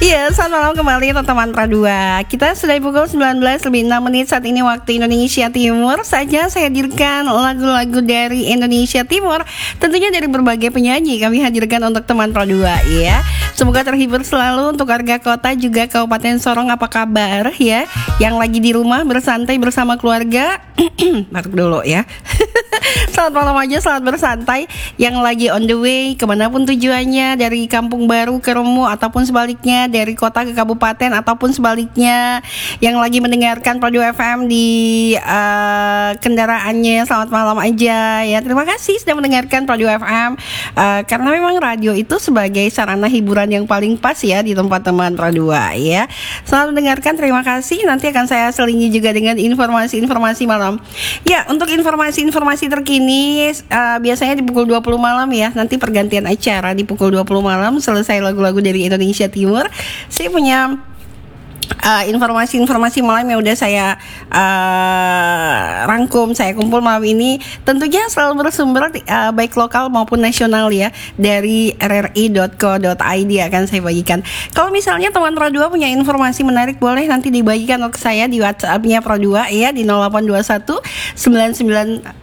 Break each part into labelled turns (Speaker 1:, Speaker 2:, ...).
Speaker 1: Iya, selamat malam kembali teman-teman Pra2. Kita sudah di pukul 19:06 saat ini waktu Indonesia Timur. Saja saya hadirkan lagu-lagu dari Indonesia Timur, tentunya dari berbagai penyanyi kami hadirkan untuk teman Pra2 ya. Semoga terhibur selalu untuk warga kota juga Kabupaten Sorong. Apa kabar ya? Yang lagi di rumah bersantai bersama keluarga. Batuk dulu ya. Selamat malam aja, selamat bersantai. Yang lagi on the way kemanapun tujuannya, dari Kampung Baru ke Remu ataupun sebaliknya, dari kota ke kabupaten ataupun sebaliknya, yang lagi mendengarkan Pra2 FM di kendaraannya, selamat malam aja ya. Terima kasih sudah mendengarkan Pra2 FM, karena memang radio itu sebagai sarana hiburan yang paling pas ya di tempat teman Pra2 ya. Selamat mendengarkan, terima kasih. Nanti akan saya selingi juga dengan informasi-informasi malam. Ya, untuk informasi-informasi terkini biasanya di pukul 20 malam ya. Nanti pergantian acara di pukul 20 malam selesai lagu-lagu dari Indonesia Timur. Saya punya informasi-informasi malam yang udah saya rangkum, saya kumpul malam ini. Tentunya selalu bersumber baik lokal maupun nasional ya, dari rri.co.id akan saya bagikan. Kalau misalnya teman Pra2 punya informasi menarik, boleh nanti dibagikan ke saya di WhatsApp-nya Pra2 ya, di 0821 99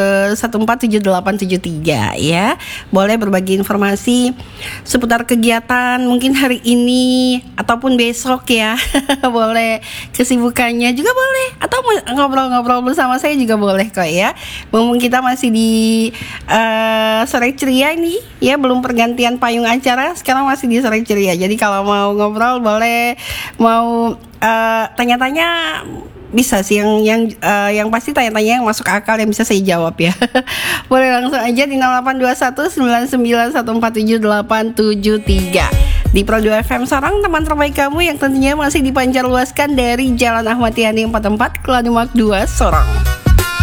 Speaker 1: 147873 ya. Boleh berbagi informasi seputar kegiatan mungkin hari ini ataupun besok ya. Boleh kesibukannya juga boleh, atau ngobrol-ngobrol bersama saya juga boleh kok ya. Mumpung kita masih di sore ceria ini ya, belum pergantian payung acara, sekarang masih di sore ceria. Jadi kalau mau ngobrol boleh, mau tanya-tanya bisa sih, yang pasti tanya-tanya yang masuk akal yang bisa saya jawab ya. Boleh langsung aja di 082199147873 di Pra2 FM Sorong, teman terbaik kamu yang tentunya masih dipancar luaskan dari Jalan Ahmad Yani 44 Kelademak 2 Sorong.